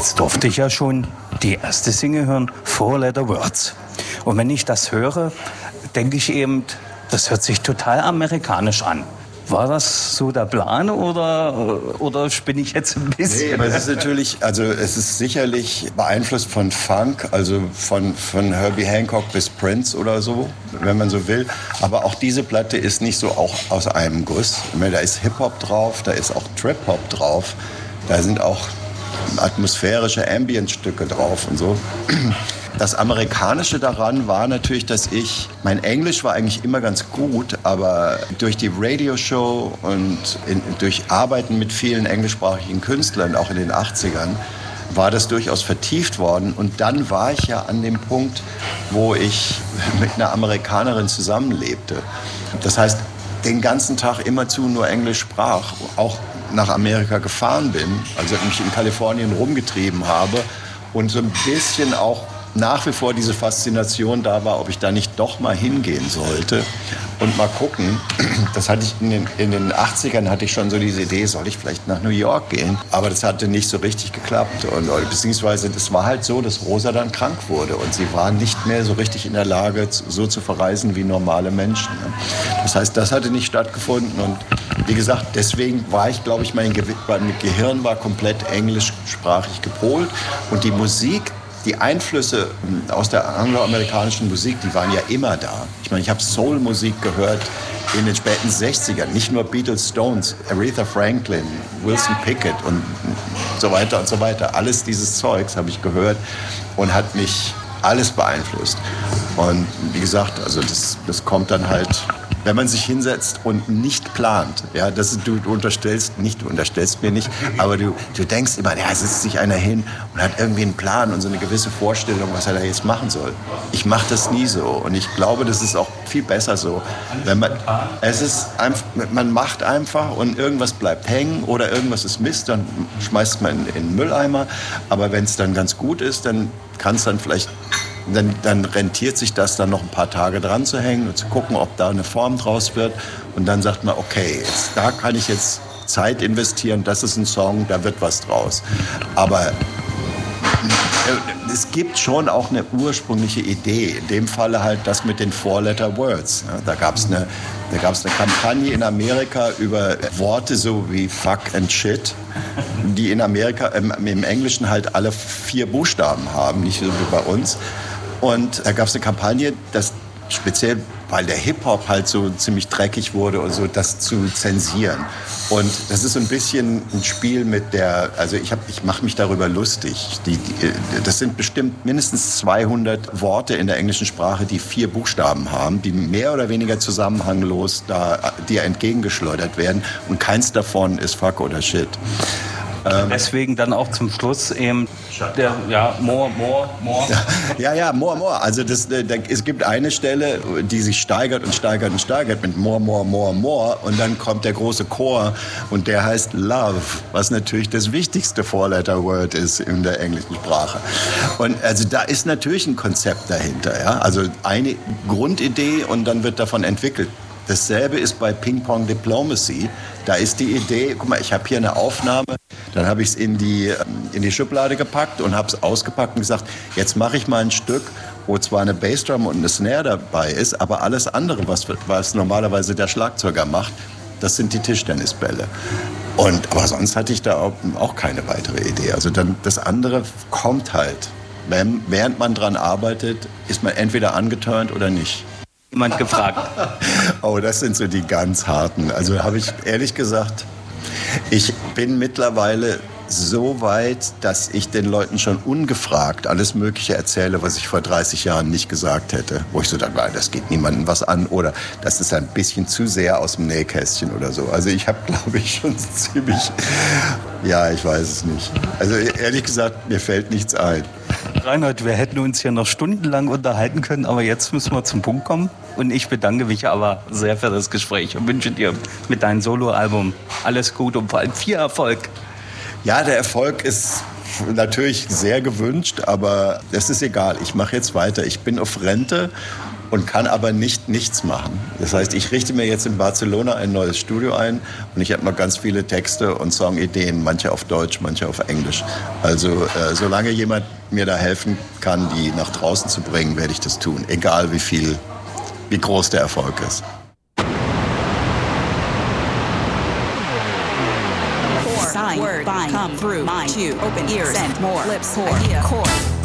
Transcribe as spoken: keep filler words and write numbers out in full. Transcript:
Jetzt durfte ich ja schon die erste Single hören, Four Letter Words. Und wenn ich das höre, denke ich eben, das hört sich total amerikanisch an. War das so der Plan oder, oder spinne ich jetzt ein bisschen? Nee, aber es ist natürlich, also es ist sicherlich beeinflusst von Funk, also von, von Herbie Hancock bis Prince oder so, wenn man so will. Aber auch diese Platte ist nicht so auch aus einem Guss. Da ist Hip-Hop drauf, da ist auch Trip-Hop drauf, da sind auch atmosphärische Ambient-Stücke drauf und so. Das Amerikanische daran war natürlich, dass ich, mein Englisch war eigentlich immer ganz gut, aber durch die Radioshow und in, durch Arbeiten mit vielen englischsprachigen Künstlern, auch in den achtzigern, war das durchaus vertieft worden. Und dann war ich ja an dem Punkt, wo ich mit einer Amerikanerin zusammenlebte. Das heißt, den ganzen Tag immerzu nur Englisch sprach, auch nach Amerika gefahren bin, also mich in Kalifornien rumgetrieben habe und so ein bisschen auch nach wie vor diese Faszination da war, ob ich da nicht doch mal hingehen sollte und mal gucken. Das hatte ich in den, in den achtzigern hatte ich schon so diese Idee, soll ich vielleicht nach New York gehen? Aber das hatte nicht so richtig geklappt. Und, beziehungsweise es war halt so, dass Rosa dann krank wurde und sie war nicht mehr so richtig in der Lage, so zu verreisen wie normale Menschen. Das heißt, das hatte nicht stattgefunden und wie gesagt, deswegen war ich, glaube ich, mein, Ge- mein Gehirn war komplett englischsprachig gepolt und die Musik, die Einflüsse aus der angloamerikanischen Musik, die waren ja immer da. Ich meine, ich habe Soul-Musik gehört in den späten sechzigern. Nicht nur Beatles, Stones, Aretha Franklin, Wilson Pickett und so weiter und so weiter. Alles dieses Zeugs habe ich gehört und hat mich alles beeinflusst. Und wie gesagt, also das, das kommt dann halt, wenn man sich hinsetzt und nicht plant. Ja, das, du, du unterstellst nicht, du unterstellst mir nicht, aber du, du denkst immer, ja, sitzt sich einer hin und hat irgendwie einen Plan und so eine gewisse Vorstellung, was er da jetzt machen soll. Ich mache das nie so und ich glaube, das ist auch viel besser so. Wenn man, es ist einfach, man macht einfach und irgendwas bleibt hängen oder irgendwas ist Mist, dann schmeißt man in, in den Mülleimer. Aber wenn es dann ganz gut ist, dann kann es dann vielleicht Dann, dann rentiert sich das, dann noch ein paar Tage dran zu hängen und zu gucken, ob da eine Form draus wird. Und dann sagt man, okay, jetzt, da kann ich jetzt Zeit investieren, das ist ein Song, da wird was draus. Aber es gibt schon auch eine ursprüngliche Idee. In dem Falle halt das mit den Four-Letter-Words. Da gab es eine, da gab's eine Kampagne in Amerika über Worte so wie Fuck and Shit, die in Amerika im, im Englischen halt alle vier Buchstaben haben, nicht so wie bei uns. Und da gab es eine Kampagne, dass speziell, weil der Hip-Hop halt so ziemlich dreckig wurde und so, das zu zensieren. Und das ist so ein bisschen ein Spiel mit der, also ich, hab, ich mache mich darüber lustig. Die, die, das sind bestimmt mindestens zweihundert Worte in der englischen Sprache, die vier Buchstaben haben, die mehr oder weniger zusammenhanglos da dir entgegengeschleudert werden. Und keins davon ist Fuck oder Shit. Ähm, Deswegen dann auch zum Schluss eben der, ja, more, more, more. Ja, ja, more, more. Also das, da, es gibt eine Stelle, die sich steigert und steigert und steigert mit more, more, more, more. Und dann kommt der große Chor und der heißt Love, was natürlich das wichtigste Four-Letter-Word ist in der englischen Sprache. Und also da ist natürlich ein Konzept dahinter. Ja? Also eine Grundidee und dann wird davon entwickelt. Dasselbe ist bei Ping Pong Diplomacy. Da ist die Idee, guck mal, ich habe hier eine Aufnahme, dann habe ich es in die, in die Schublade gepackt und habe es ausgepackt und gesagt, jetzt mache ich mal ein Stück, wo zwar eine Bassdrum und eine Snare dabei ist, aber alles andere, was, was normalerweise der Schlagzeuger macht, das sind die Tischtennisbälle. Und, aber sonst hatte ich da auch, auch keine weitere Idee. Also dann, das andere kommt halt. Wenn, während man dran arbeitet, ist man entweder angeturnt oder nicht. Jemand gefragt. Oh, das sind so die ganz harten. Also habe ich ehrlich gesagt, ich bin mittlerweile so weit, dass ich den Leuten schon ungefragt alles Mögliche erzähle, was ich vor dreißig Jahren nicht gesagt hätte. Wo ich so dachte, das geht niemandem was an oder das ist ein bisschen zu sehr aus dem Nähkästchen oder so. Also ich habe, glaube ich, schon ziemlich, ja, ich weiß es nicht. Also ehrlich gesagt, mir fällt nichts ein. Reinhold, wir hätten uns hier noch stundenlang unterhalten können, aber jetzt müssen wir zum Punkt kommen. Und ich bedanke mich aber sehr für das Gespräch und wünsche dir mit deinem Soloalbum alles Gute und vor allem viel Erfolg. Ja, der Erfolg ist natürlich sehr gewünscht, aber das ist egal. Ich mache jetzt weiter. Ich bin auf Rente und kann aber nicht nichts machen. Das heißt, ich richte mir jetzt in Barcelona ein neues Studio ein und ich habe noch ganz viele Texte und Songideen, manche auf Deutsch, manche auf Englisch. Also äh, solange jemand mir da helfen kann, die nach draußen zu bringen, werde ich das tun, egal wie viel, wie groß der Erfolg ist. Sign, word, bind, come, through, mind, to, open, ears, send, more, lips, idea, core.